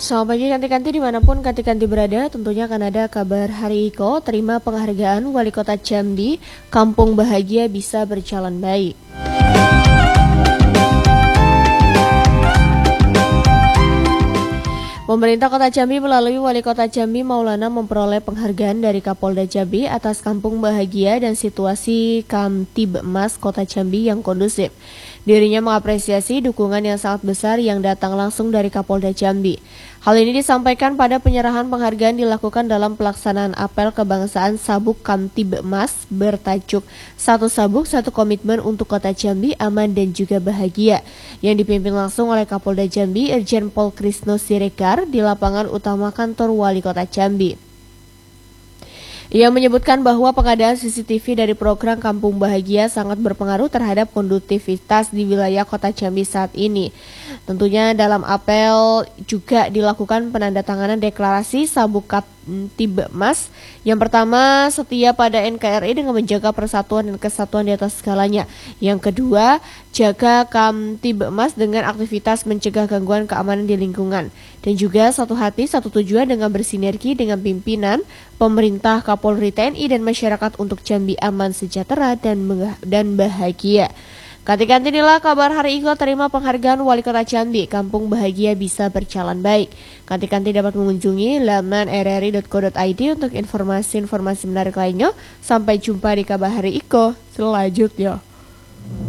Selamat pagi Kanti-Kanti dimanapun Kanti-Kanti berada, tentunya akan ada kabar Hari Iko, terima penghargaan Wali Kota Jambi, Kampung Bahagia bisa berjalan baik. Pemerintah Kota Jambi melalui Wali Kota Jambi Maulana memperoleh penghargaan dari Kapolda Jambi atas Kampung Bahagia dan situasi Kamtibmas Kota Jambi yang kondusif. Dirinya mengapresiasi dukungan yang sangat besar yang datang langsung dari Kapolda Jambi. Hal ini disampaikan pada penyerahan penghargaan dilakukan dalam pelaksanaan apel kebangsaan Sabuk Kamtibmas bertajuk Satu Sabuk Satu Komitmen untuk Kota Jambi Aman dan juga Bahagia yang dipimpin langsung oleh Kapolda Jambi Irjen Pol Krisno Siregar di lapangan utama kantor Wali Kota Jambi. Ia menyebutkan bahwa pengadaan CCTV dari program Kampung Bahagia sangat berpengaruh terhadap kondutivitas di wilayah Kota Jambi saat ini. Tentunya dalam apel juga dilakukan penandatanganan deklarasi Sabuk Kamtibmas. Yang pertama, setia pada NKRI dengan menjaga persatuan dan kesatuan di atas segalanya. Yang kedua, jaga Kamtibmas dengan aktivitas mencegah gangguan keamanan di lingkungan. Dan juga satu hati, satu tujuan dengan bersinergi dengan pimpinan, pemerintah, Kapolri, TNI, dan masyarakat untuk Jambi aman, sejahtera, dan bahagia. Kanti-kanti inilah kabar Hari Iko terima penghargaan Wali Kota Jambi, Kampung Bahagia bisa berjalan baik. Kanti-kanti dapat mengunjungi laman rri.co.id untuk informasi-informasi menarik lainnya. Sampai jumpa di kabar Hari Iko selanjutnya.